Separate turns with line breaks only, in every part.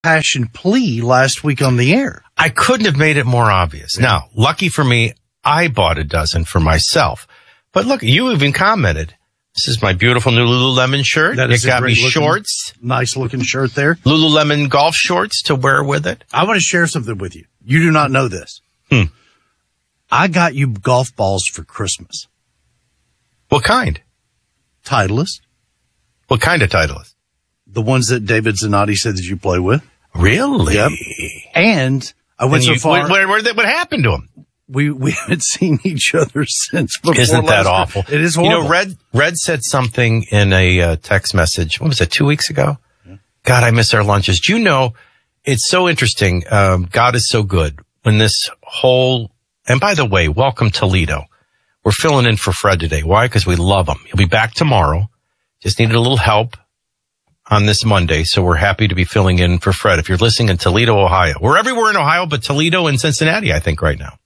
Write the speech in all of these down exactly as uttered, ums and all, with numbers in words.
impassioned plea last week on the air.
I couldn't have made it more obvious. Yeah. Now, lucky for me, I bought a dozen for myself. But look, you even commented. This is my beautiful new Lululemon shirt.
That is
it got me
looking,
shorts.
Nice looking shirt there.
Lululemon golf shorts to wear with it.
I want to share something with you. You do not know this.
Hmm.
I got you golf balls for Christmas.
What kind?
Titleist.
What kind of Titleist?
The ones that David Zanotti said that you play with.
Really?
Yep. And I went
and
so
you,
far.
What, what, what happened to him?
We we haven't seen each other since before.
Isn't that
last
awful?
Year. It is horrible.
You know, Red Red said something in a uh, text message. What was it? Two weeks ago. Yeah. God, I miss our lunches. Do you know? It's so interesting. Um, God is so good. When this whole and by the way, welcome Toledo. We're filling in for Fred today. Why? Because we love him. He'll be back tomorrow. Just needed a little help on this Monday, so we're happy to be filling in for Fred. If you're listening in Toledo, Ohio, we're everywhere in Ohio, but Toledo and Cincinnati, I think, right now.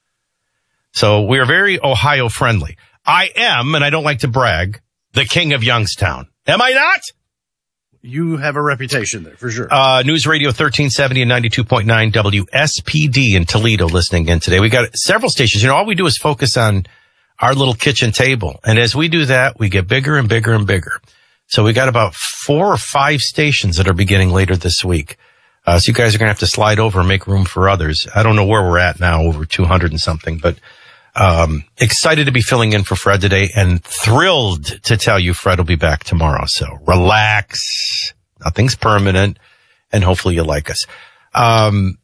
So we are very Ohio friendly. I am, and I don't like to brag, the king of Youngstown. Am I not?
You have a reputation there, for sure.
Uh, News Radio thirteen seventy and ninety-two point nine W S P D in Toledo listening in today. We got several stations. You know, all we do is focus on our little kitchen table. And as we do that, we get bigger and bigger and bigger. So we got about four or five stations that are beginning later this week. Uh, so you guys are going to have to slide over and make room for others. I don't know where we're at now, over two hundred and something, but um excited to be filling in for Fred today and thrilled to tell you Fred will be back tomorrow. So relax. Nothing's permanent, and hopefully you like us. Um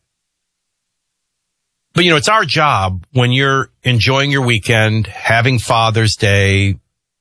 But, you know, it's our job when you're enjoying your weekend, having Father's Day.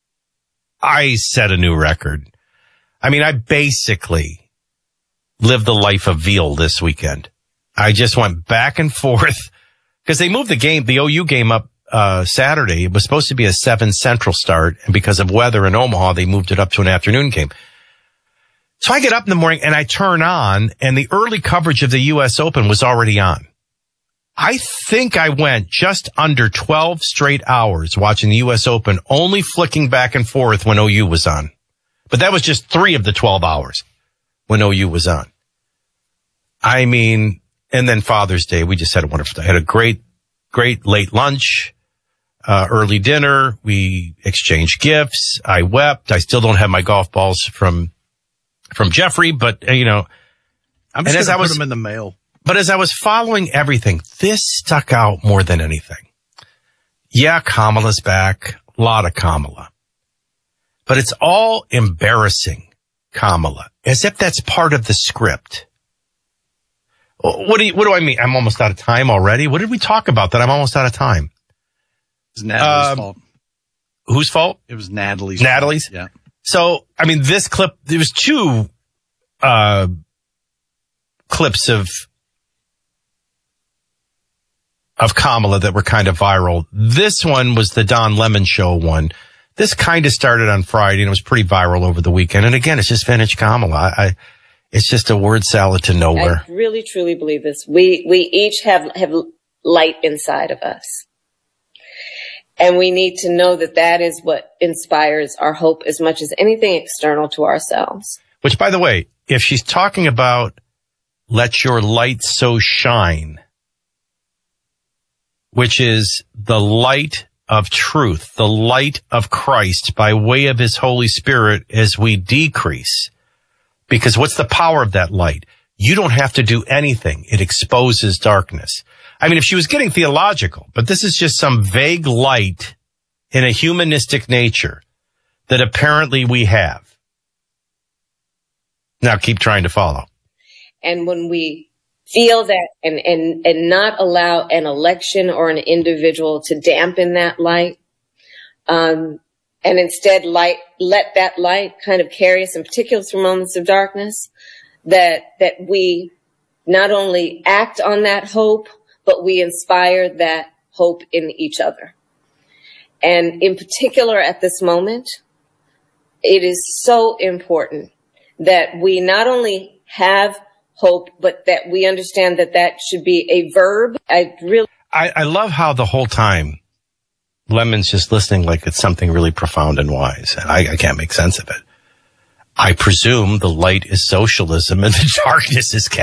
I set a new record. I mean, I basically lived the life of veal this weekend. I just went back and forth because they moved the game, the O U game up uh Saturday. It was supposed to be a seven Central start, and because of weather in Omaha, they moved it up to an afternoon game. So I get up in the morning and I turn on, and the early coverage of the U S Open was already on. I think I went just under twelve straight hours watching the U S Open, only flicking back and forth when O U was on. But that was just three of the twelve hours when O U was on. I mean, and then Father's Day, we just had a wonderful day. I had a great, great late lunch, uh, early dinner. We exchanged gifts. I wept. I still don't have my golf balls from, from Jeffrey, but, uh, you know,
I'm just going to put them in the mail.
But as I was following everything, this stuck out more than anything. Yeah, Kamala's back. A lot of Kamala. But it's all embarrassing Kamala, as if that's part of the script. What do you, what do I mean? I'm almost out of time already. What did we talk about that I'm almost out of time?
It was Natalie's
um,
fault.
Whose fault?
It was Natalie's.
Natalie's?
Fault. Yeah.
So, I mean, this clip, there was two, uh, clips of, of Kamala that were kind of viral. This one was the Don Lemon Show one. This kind of started on Friday and it was pretty viral over the weekend. And again, it's just vintage Kamala. I, I it's just a word salad to nowhere.
I really, truly believe this. We, we each have, have light inside of us. And we need to know that that is what inspires our hope as much as anything external to ourselves.
Which, by the way, if she's talking about let your light so shine, which is the light of truth, the light of Christ by way of his Holy Spirit as we decrease. Because what's the power of that light? You don't have to do anything. It exposes darkness. I mean, if she was getting theological, but this is just some vague light in a humanistic nature that apparently we have. Now keep trying to follow.
And when we feel that and, and, and not allow an election or an individual to dampen that light, um, and instead light, let that light kind of carry us in particular through moments of darkness, that, that we not only act on that hope, but we inspire that hope in each other. And in particular at this moment, it is so important that we not only have hope, but that we understand that that should be a verb. I really,
I, I love how the whole time Lemon's just listening like it's something really profound and wise. And I, I can't make sense of it. I presume the light is socialism and the darkness is capitalism.